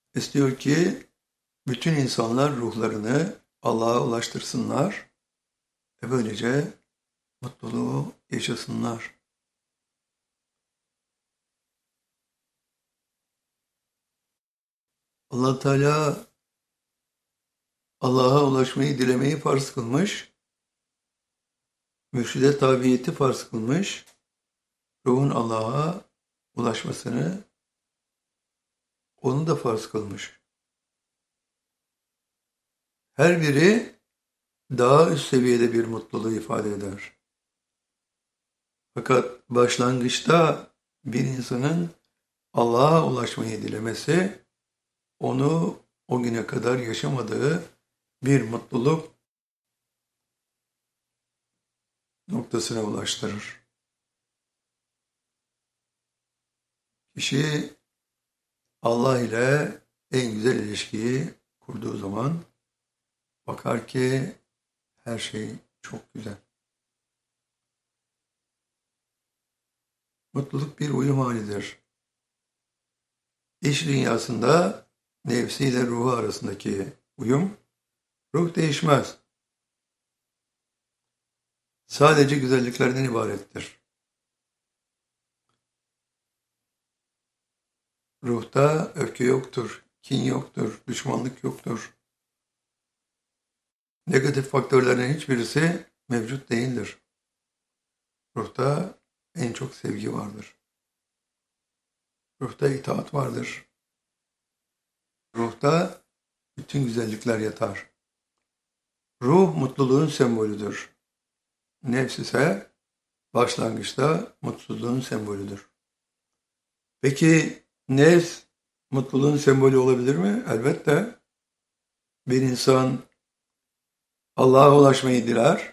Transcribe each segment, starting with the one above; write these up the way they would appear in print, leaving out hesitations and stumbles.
İstiyor ki bütün insanlar ruhlarını Allah'a ulaştırsınlar ve böylece mutluluğu yaşasınlar. Allah Teala Allah'a ulaşmayı dilemeyi farz kılmış, mürşide tabiyeti farz kılmış, ruhun Allah'a ulaşmasını onu da farz kılmış. Her biri daha üst seviyede bir mutluluğu ifade eder. Fakat başlangıçta bir insanın Allah'a ulaşmayı dilemesi, onu o güne kadar yaşamadığı bir mutluluk noktasına ulaştırır. Kişi Allah ile en güzel ilişkiyi kurduğu zaman bakar ki her şey çok güzel. Mutluluk bir uyum halidir. İç dünyasında nefsiyle ruhu arasındaki uyum, ruh değişmez. Sadece güzelliklerden ibarettir. Ruhta öfke yoktur, kin yoktur, düşmanlık yoktur. Negatif faktörlerin hiçbirisi mevcut değildir. Ruhta en çok sevgi vardır. Ruhta itaat vardır. Ruhta bütün güzellikler yatar. Ruh mutluluğun sembolüdür. Nefs ise başlangıçta mutsuzluğun sembolüdür. Peki nefs mutluluğun sembolü olabilir mi? Elbette. Bir insan Allah'a ulaşmayı diler,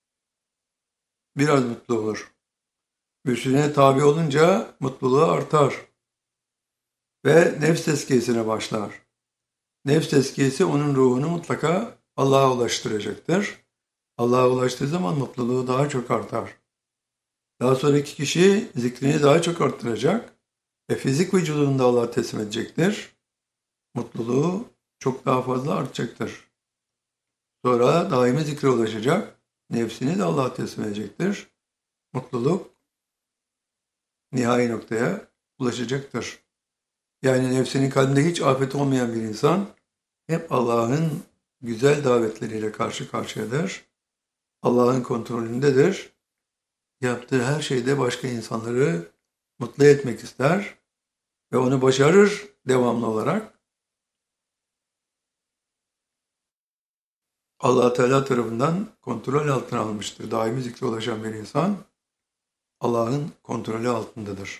biraz mutlu olur. Mürşidine tabi olunca mutluluğu artar ve nefs tezkiyesine başlar. Nefs tezkiyesi onun ruhunu mutlaka Allah'a ulaştıracaktır. Allah'a ulaştığı zaman mutluluğu daha çok artar. Daha sonraki kişi zikrini daha çok arttıracak ve fizik vücudunu da Allah'a teslim edecektir. Mutluluğu çok daha fazla artacaktır. Sonra daimi zikre ulaşacak, nefsini de Allah'a teslim edecektir. Mutluluk nihai noktaya ulaşacaktır. Yani nefsinin kalbinde hiç afet olmayan bir insan hep Allah'ın güzel davetleriyle karşı karşıyadır. Allah'ın kontrolündedir. Yaptığı her şeyde başka insanları mutlu etmek ister ve onu başarır devamlı olarak. Allah Teala tarafından kontrol altına almıştır. Daimi zikre ulaşan bir insan Allah'ın kontrolü altındadır.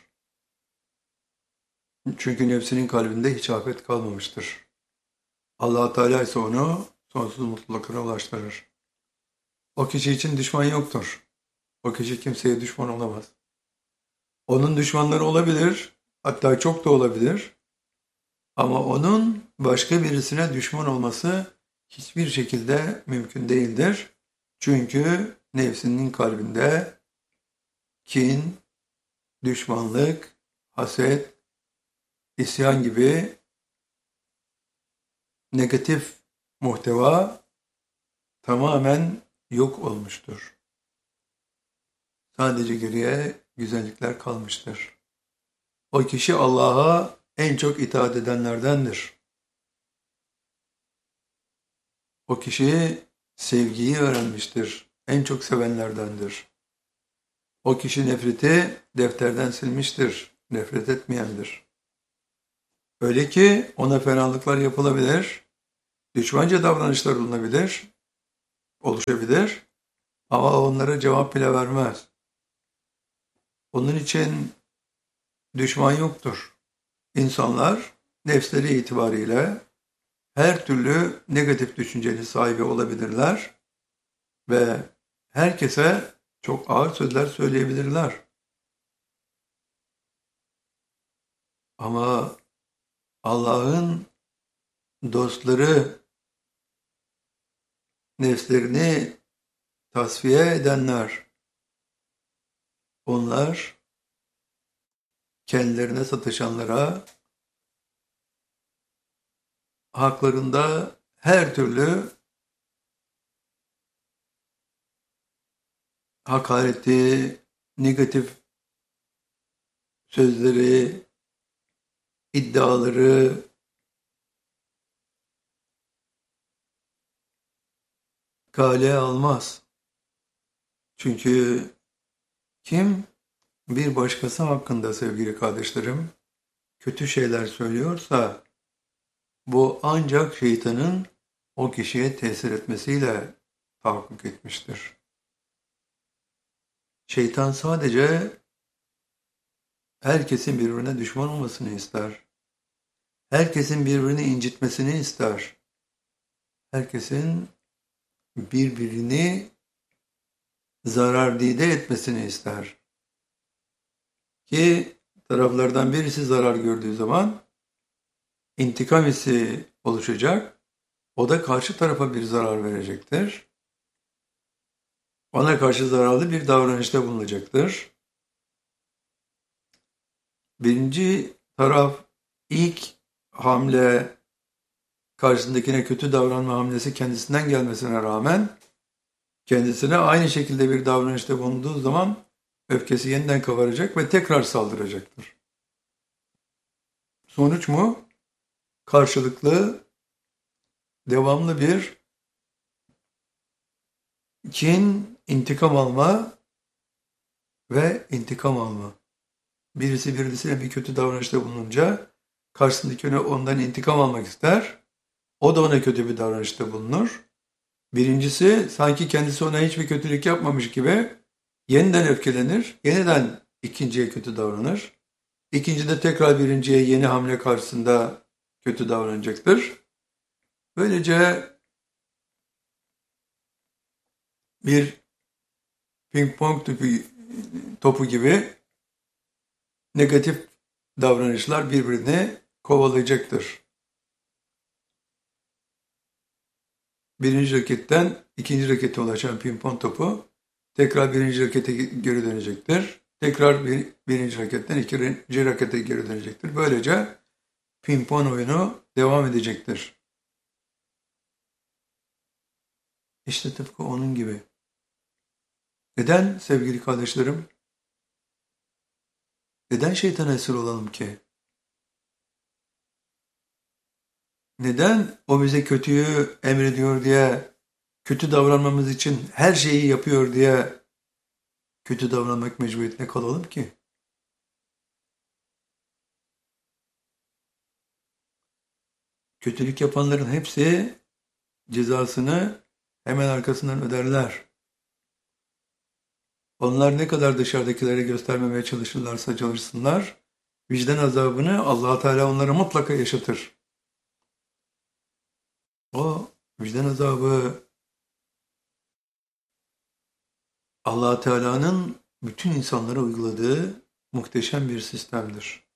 Çünkü nefsinin kalbinde hiç afet kalmamıştır. Allah Teala ise onu sonsuz mutluluklara ulaştırır. O kişi için düşman yoktur. O kişi kimseye düşman olamaz. Onun düşmanları olabilir, hatta çok da olabilir. Ama onun başka birisine düşman olması hiçbir şekilde mümkün değildir. Çünkü nefsinin kalbinde kin, düşmanlık, haset, isyan gibi negatif muhteva tamamen yok olmuştur. Sadece geriye güzellikler kalmıştır. O kişi Allah'a en çok itaat edenlerdendir. O kişi sevgiyi öğrenmiştir. En çok sevenlerdendir. O kişi nefreti defterden silmiştir. Nefret etmeyendir. Öyle ki ona fenalıklar yapılabilir, düşmanca davranışlar oluşabilir ama onlara cevap bile vermez. Onun için düşman yoktur. İnsanlar nefsleri itibariyle her türlü negatif düşüncenin sahibi olabilirler ve herkese çok ağır sözler söyleyebilirler. Ama Allah'ın dostları, nefslerini tasfiye edenler, onlar kendilerine satışanlara haklarında her türlü hakareti, negatif sözleri, iddiaları kale almaz. Çünkü kim bir başkası hakkında sevgili kardeşlerim kötü şeyler söylüyorsa bu ancak şeytanın o kişiye tesir etmesiyle tahakkuk etmiştir. Şeytan sadece herkesin birbirine düşman olmasını ister. Herkesin birbirini incitmesini ister. Herkesin birbirini zarardide etmesini ister. Ki taraflardan birisi zarar gördüğü zaman intikam hissi oluşacak. O da karşı tarafa bir zarar verecektir. Ona karşı zararlı bir davranışta bulunacaktır. Birinci taraf ilk hamle karşısındakine kötü davranma hamlesi kendisinden gelmesine rağmen kendisine aynı şekilde bir davranışta bulunduğu zaman öfkesi yeniden kabaracak ve tekrar saldıracaktır. Sonuç mu? Karşılıklı, devamlı bir kin, intikam alma ve intikam alma. Birisi birisine bir kötü davranışta bulununca karşısındaki ondan intikam almak ister. O da ona kötü bir davranışta bulunur. Birincisi sanki kendisi ona hiçbir kötülük yapmamış gibi yeniden öfkelenir. Yeniden ikinciye kötü davranır. İkinci de tekrar birinciye yeni hamle karşısında kötü davranacaktır. Böylece bir ping pong topu gibi negatif davranışlar birbirini kovalayacaktır. Birinci raketten ikinci rakete ulaşan pimpon topu tekrar birinci rakete geri dönecektir. Tekrar birinci raketten ikinci rakete geri dönecektir. Böylece pimpon oyunu devam edecektir. İşte tıpkı onun gibi. Neden sevgili kardeşlerim? Neden şeytana esir olalım ki? Neden o bize kötüyü emrediyor diye, kötü davranmamız için her şeyi yapıyor diye kötü davranmak mecburiyetine kalalım ki? Kötülük yapanların hepsi cezasını hemen arkasından öderler. Onlar ne kadar dışarıdakilere göstermemeye çalışırlarsa çalışsınlar, vicdan azabını Allah Teala onlara mutlaka yaşatır. O vicdan azabı Allah Teala'nın bütün insanlara uyguladığı muhteşem bir sistemdir.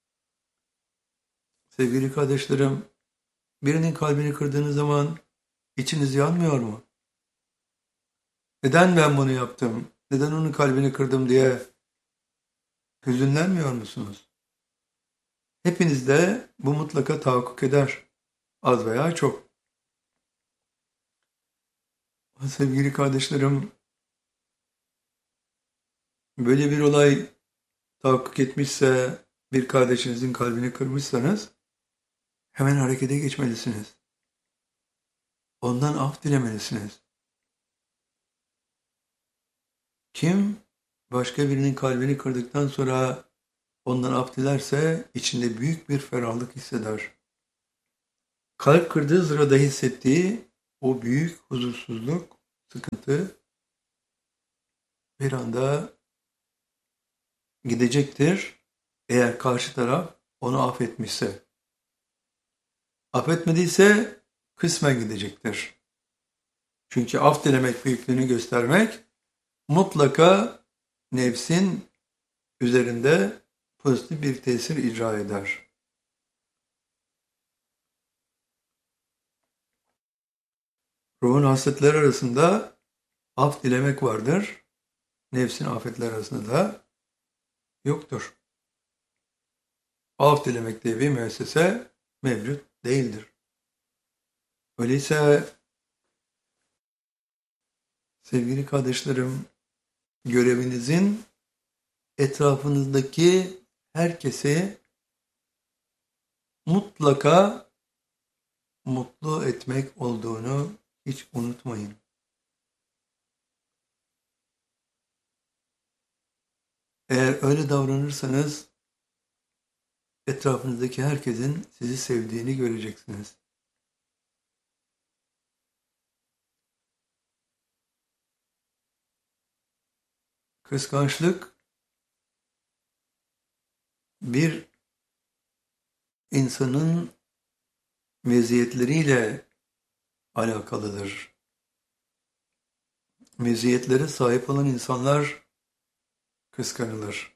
Sevgili kardeşlerim, birinin kalbini kırdığınız zaman içiniz yanmıyor mu? Neden ben bunu yaptım? Neden onun kalbini kırdım diye hüzünlenmiyor musunuz? Hepinizde bu mutlaka tahakkuk eder. Az veya çok. Sevgili kardeşlerim, böyle bir olay tahakkuk etmişse, bir kardeşinizin kalbini kırmışsanız, hemen harekete geçmelisiniz. Ondan af dilemelisiniz. Kim başka birinin kalbini kırdıktan sonra ondan af dilerse içinde büyük bir ferahlık hisseder. Kalp kırdığı sırada hissettiği o büyük huzursuzluk, sıkıntı bir anda gidecektir eğer karşı taraf onu affetmişse. Affetmediyse kısmen gidecektir. Çünkü af dilemek, büyüklüğünü göstermek mutlaka nefsin üzerinde pozitif bir tesir icra eder. Ruhun hasletleri arasında af dilemek vardır. Nefsin afetleri arasında da yoktur. Af dilemek diye bir müessese mevcut değildir. Öyleyse sevgili kardeşlerim, görevinizin etrafınızdaki herkesi mutlaka mutlu etmek olduğunu hiç unutmayın. Eğer öyle davranırsanız etrafınızdaki herkesin sizi sevdiğini göreceksiniz. Kıskançlık bir insanın meziyetleriyle alakalıdır. Meziyetlere sahip olan insanlar kıskanılır.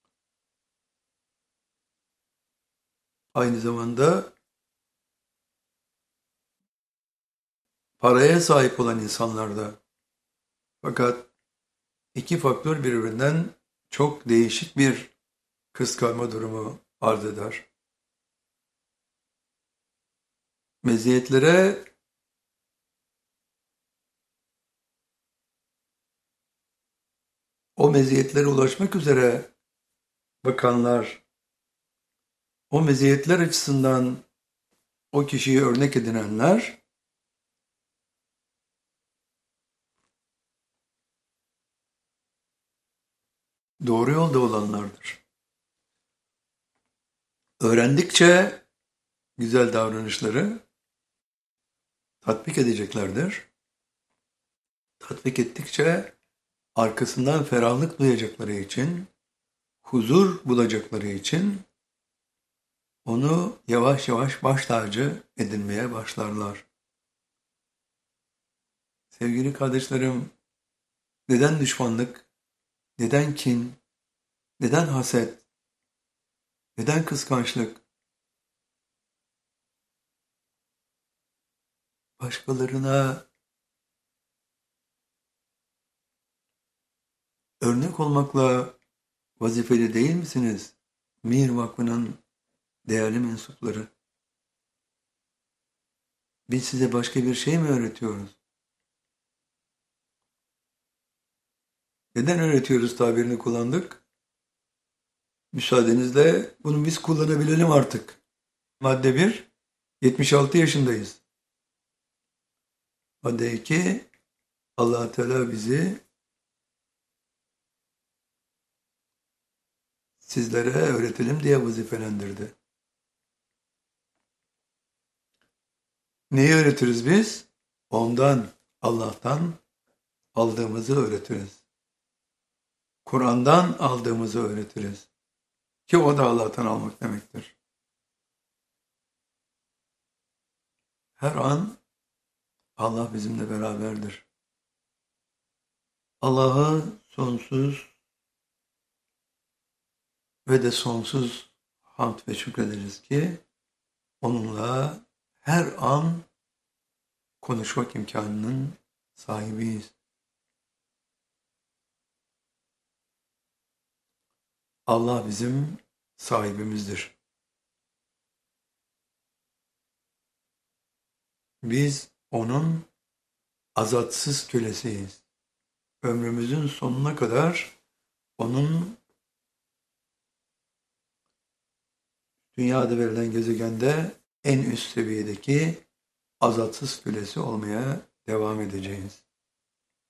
Aynı zamanda paraya sahip olan insanlar da. Fakat iki faktör birbirinden çok değişik bir kıskanma durumu arz eder. Meziyetlere o meziyetlere ulaşmak üzere bakanlar, o meziyetler açısından o kişiyi örnek edinenler doğru yolda olanlardır. Öğrendikçe güzel davranışları tatbik edeceklerdir. Tatbik ettikçe arkasından ferahlık duyacakları için, huzur bulacakları için onu yavaş yavaş baş tacı edinmeye başlarlar. Sevgili kardeşlerim, neden düşmanlık, neden kin, neden haset, neden kıskançlık? Başkalarına örnek olmakla vazifeli değil misiniz? Mir Vakfı'nın değerli mensupları. Biz size başka bir şey mi öğretiyoruz? Neden öğretiyoruz tabirini kullandık? Müsaadenizle bunu biz kullanabilelim artık. Madde 1, 76 yaşındayız. Madde 2, Allah Teala bizi sizlere öğretelim diye vazifelendirdi. Neyi öğretiriz biz? Ondan, Allah'tan aldığımızı öğretiriz. Kur'an'dan aldığımızı öğretiriz. Ki o da Allah'tan almak demektir. Her an Allah bizimle beraberdir. Allah'a sonsuz ve de sonsuz hamd ve şükrederiz ki onunla her an konuşmak imkanının sahibiyiz. Allah bizim sahibimizdir. Biz onun azatsız kölesiyiz. Ömrümüzün sonuna kadar onun dünyada verilen gezegende en üst seviyedeki azatsız kölesi olmaya devam edeceğiz.